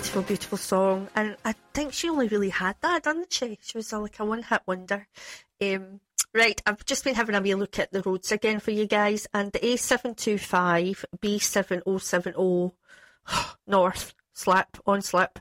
beautiful, beautiful song. And I think she only really had that, didn't she? She was like a one-hit wonder. Right, I've just been having a wee look at the roads again for you guys, and the A725, B7070, north, on slip.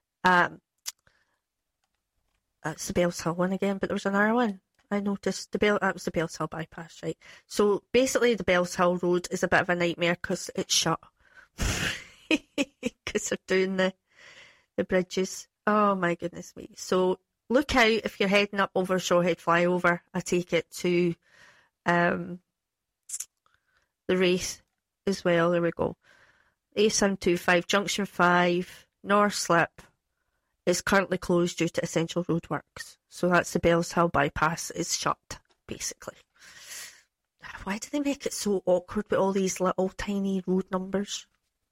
That's the Bells Hill one again, but there was another one. I noticed that was the Bells Hill bypass, right? So basically the Bells Hill road is a bit of a nightmare because it's shut. Because they're doing the bridges. Oh my goodness me. So look out if you're heading up over Shawhead Flyover. I take it to the Wraith as well. There we go. A725 Junction 5 North Slip is currently closed due to essential roadworks. So that's the Bells Hill bypass is shut, basically. Why do they make it so awkward with all these little tiny road numbers?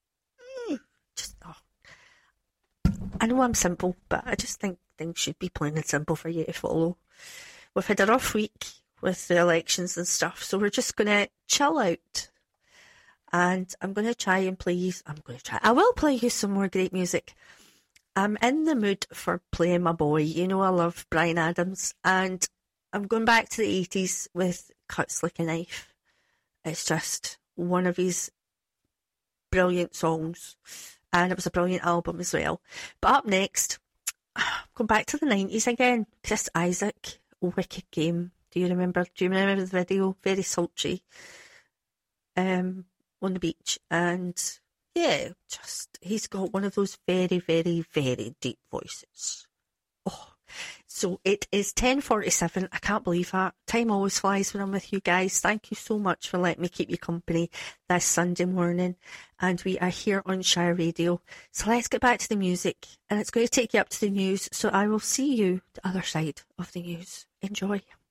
I know I'm simple, but I just think things should be plain and simple for you to follow. We've had a rough week with the elections and stuff, so we're just going to chill out. And I'm going to try and I will play you some more great music. I'm in the mood for playing my boy. You know I love Bryan Adams, and I'm going back to the 80s with Cuts Like a Knife. It's just one of his brilliant songs, and it was a brilliant album as well. But up next, going back to the 90s again, Chris Isaak, Wicked Game. Do you remember the video? Very sultry, on the beach, and yeah, just he's got one of those very, very, very deep voices. Oh, so it is 10:47. I can't believe that. Time always flies when I'm with you guys. Thank you so much for letting me keep you company this Sunday morning. And we are here on Shire Radio. So let's get back to the music. And it's going to take you up to the news. So I will see you the other side of the news. Enjoy.